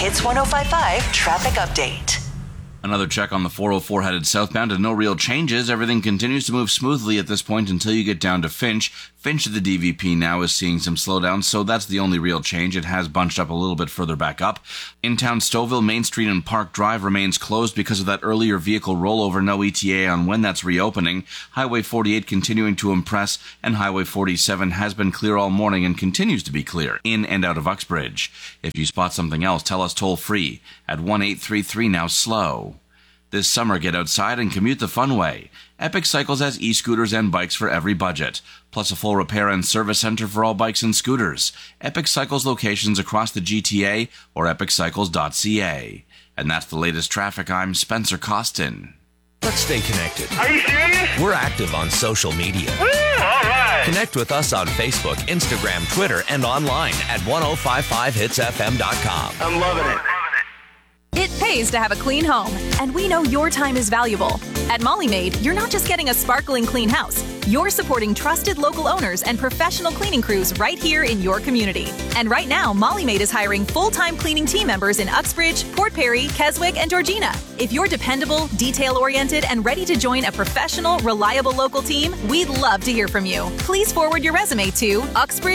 Hits 105.5 traffic update. Another check on the 404 headed southbound and no real changes. Everything continues to move smoothly at this point until you get down to Finch. Finch at the DVP now is seeing some slowdown, so that's the only real change. It has bunched up a little bit further back up. In town Stouffville, Main Street and Park Drive remains closed because of that earlier vehicle rollover. No ETA on when that's reopening. Highway 48 continuing to impress, and Highway 47 has been clear all morning and continues to be clear in and out of Uxbridge. If you spot something else, tell us toll free at 1-833 now slow. This summer, get outside and commute the fun way. Epic Cycles has e-scooters and bikes for every budget, plus a full repair and service center for all bikes and scooters. Epic Cycles locations across the GTA or epiccycles.ca. And that's the latest traffic. I'm Spencer Costin. Let's stay connected. Are you serious? We're active on social media. Woo, all right. Connect with us on Facebook, Instagram, Twitter, and online at 1055hitsfm.com. I'm loving it. It pays to have a clean home, and we know your time is valuable. At Molly Maid, you're not just getting a sparkling clean house. You're supporting trusted local owners and professional cleaning crews right here in your community. And right now, Molly Maid is hiring full-time cleaning team members in Uxbridge, Port Perry, Keswick, and Georgina. If you're dependable, detail-oriented, and ready to join a professional, reliable local team, we'd love to hear from you. Please forward your resume to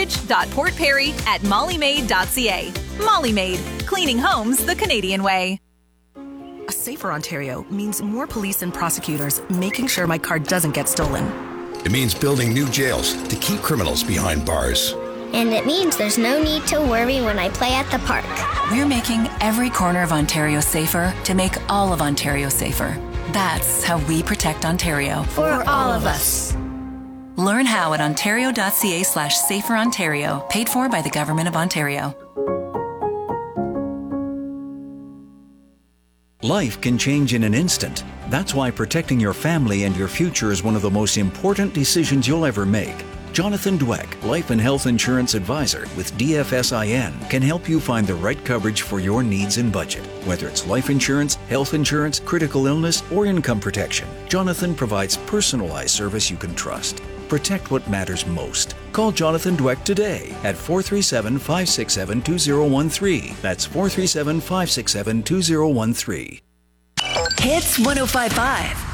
uxbridge.portperry@mollymaid.ca. Molly Maid, cleaning homes the Canadian way. A safer Ontario means more police and prosecutors making sure my car doesn't get stolen. It means building new jails to keep criminals behind bars. And it means there's no need to worry when I play at the park. We're making every corner of Ontario safer to make all of Ontario safer. That's how we protect Ontario. For all of us. Learn how at ontario.ca/saferontario, paid for by the Government of Ontario. Life can change in an instant. That's why protecting your family and your future is one of the most important decisions you'll ever make. Jonathan Dweck, Life and Health Insurance Advisor with DFSIN, can help you find the right coverage for your needs and budget. Whether it's life insurance, health insurance, critical illness, or income protection, Jonathan provides personalized service you can trust. Protect what matters most. Call Jonathan Dweck today at 437-567-2013. That's 437-567-2013. Hits 105.5.